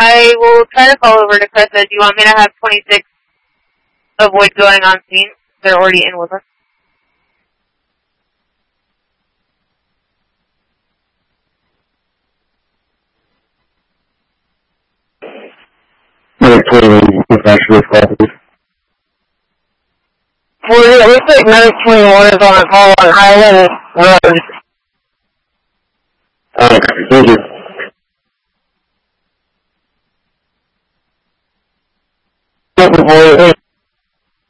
I will try to call over to Cressa. Do you want me to have 26 avoid going on scene? They're already in with us. Medic 21, professional classes. Well, it looks like Medic 21 is on a call on Highland Road. Thank you.